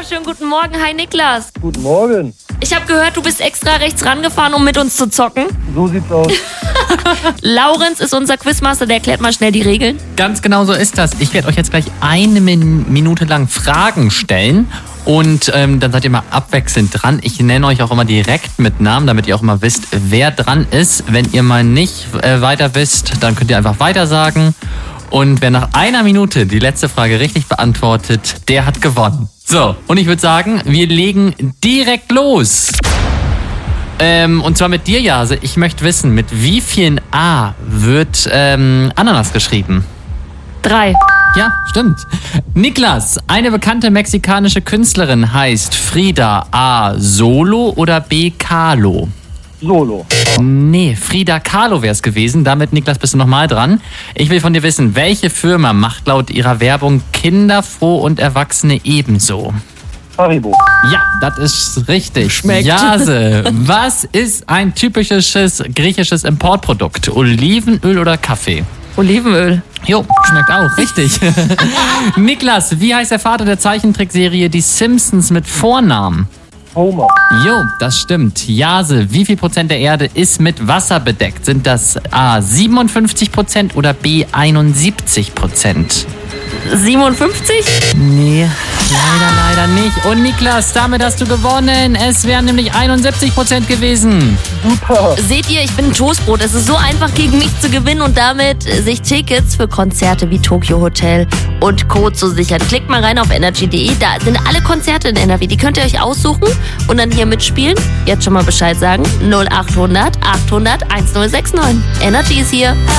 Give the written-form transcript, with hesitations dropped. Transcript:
wunderschönen guten Morgen. Hi Niklas. Guten Morgen. Ich habe gehört, du bist extra rechts rangefahren, um mit uns zu zocken. So sieht's aus. Laurenz ist unser Quizmaster, der erklärt mal schnell die Regeln. Ganz genau so ist das. Ich werde euch jetzt gleich eine Minute lang Fragen stellen. Und dann seid ihr mal abwechselnd dran. Ich nenne euch auch immer direkt mit Namen, damit ihr auch immer wisst, wer dran ist. Wenn ihr mal nicht weiter wisst, dann könnt ihr einfach weiter sagen. Und wer nach einer Minute die letzte Frage richtig beantwortet, der hat gewonnen. So, und ich würde sagen, wir legen direkt los. Und zwar mit dir, Jase. Ich möchte wissen, mit wie vielen A wird Ananas geschrieben? 3. Ja, stimmt. Niklas, eine bekannte mexikanische Künstlerin heißt Frida A. Solo oder B. Kahlo? Solo. Nee, Frida Kahlo wäre es gewesen. Damit, Niklas, bist du nochmal dran. Ich will von dir wissen, welche Firma macht laut ihrer Werbung Kinder froh und Erwachsene ebenso? Haribo. Ja, das ist richtig. Schmeckt. Jase, was ist ein typisches griechisches Importprodukt? Olivenöl oder Kaffee? Olivenöl. Jo, schmeckt auch, richtig. Niklas, wie heißt der Vater der Zeichentrickserie Die Simpsons mit Vornamen? Homer. Jo, das stimmt. Jase, wie viel Prozent der Erde ist mit Wasser bedeckt? Sind das A 57% oder B 71%? 57? Nee, leider nicht. Und Niklas, damit hast du gewonnen. Es wären nämlich 71% gewesen. Super. Seht ihr, ich bin ein Toastbrot. Es ist so einfach, gegen mich zu gewinnen und damit sich Tickets für Konzerte wie Tokyo Hotel und Co. zu sichern. Klickt mal rein auf energy.de. Da sind alle Konzerte in NRW. Die könnt ihr euch aussuchen und dann hier mitspielen. Jetzt schon mal Bescheid sagen. 0800 800 1069. Energy ist hier.